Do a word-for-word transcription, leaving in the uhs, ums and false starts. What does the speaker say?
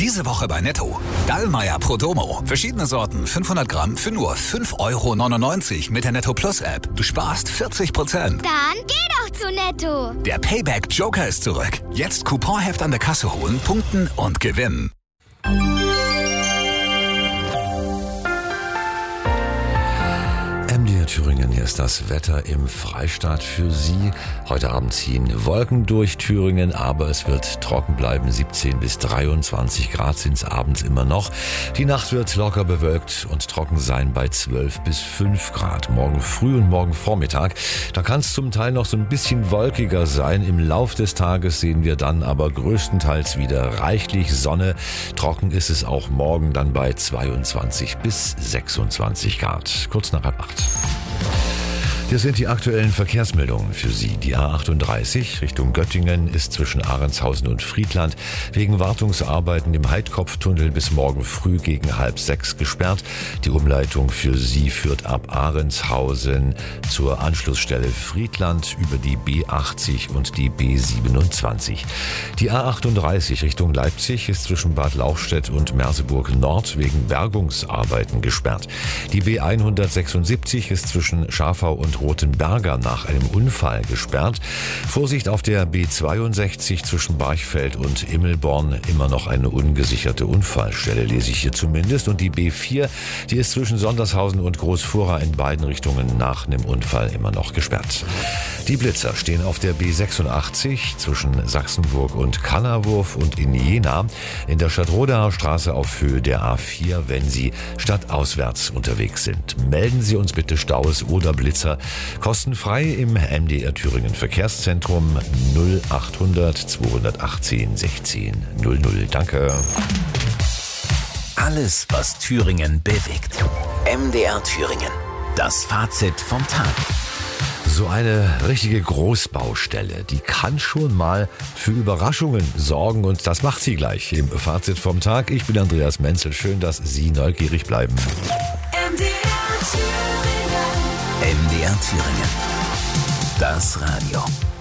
Diese Woche bei Netto. Dallmayr Pro Domo. Verschiedene Sorten, fünfhundert Gramm für nur fünf Euro neunundneunzig mit der Netto Plus App. Du sparst vierzig Prozent. Dann geh doch zu Netto. Der Payback Joker ist zurück. Jetzt Couponheft an der Kasse holen, punkten und gewinnen. M D R Thüringen, hier ist das Wetter im Freistaat für Sie. Heute Abend ziehen Wolken durch Thüringen, aber es wird trocken bleiben. siebzehn bis dreiundzwanzig Grad sind es abends immer noch. Die Nacht wird locker bewölkt und trocken sein bei zwölf bis fünf Grad. Morgen früh und morgen Vormittag, da kann es zum Teil noch so ein bisschen wolkiger sein. Im Lauf des Tages sehen wir dann aber größtenteils wieder reichlich Sonne. Trocken ist es auch morgen dann bei zweiundzwanzig bis sechsundzwanzig Grad. Kurz nach halb acht. Hier sind die aktuellen Verkehrsmeldungen für Sie. Die A achtunddreißig Richtung Göttingen ist zwischen Ahrentshausen und Friedland wegen Wartungsarbeiten im Heidkopftunnel bis morgen früh gegen halb sechs gesperrt. Die Umleitung für Sie führt ab Ahrentshausen zur Anschlussstelle Friedland über die B achtzig und die B siebenundzwanzig. Die A achtunddreißig Richtung Leipzig ist zwischen Bad Lauchstädt und Merseburg Nord wegen Bergungsarbeiten gesperrt. Die B hundertsechsundsiebzig ist zwischen Schafau und Rothenberger nach einem Unfall gesperrt. Vorsicht auf der B zweiundsechzig zwischen Barchfeld und Immelborn, immer noch eine ungesicherte Unfallstelle, lese ich hier zumindest. Und die B vier, die ist zwischen Sondershausen und Großfurra in beiden Richtungen nach einem Unfall immer noch gesperrt. Die Blitzer stehen auf der B sechsundachtzig zwischen Sachsenburg und Kannerwurf und in Jena, in der Stadtrodaer Straße auf Höhe der A vier, wenn Sie stadtauswärts unterwegs sind. Melden Sie uns bitte Staus oder Blitzer kostenfrei im M D R Thüringen Verkehrszentrum null achthundert zweihundertachtzehn sechzehn null null. Danke. Alles, was Thüringen bewegt. M D R Thüringen. Das Fazit vom Tag. So eine richtige Großbaustelle, die kann schon mal für Überraschungen sorgen und das macht sie gleich im Fazit vom Tag. Ich bin Andreas Menzel, schön, dass Sie neugierig bleiben. M D R Thüringen. M D R Thüringen. Das Radio.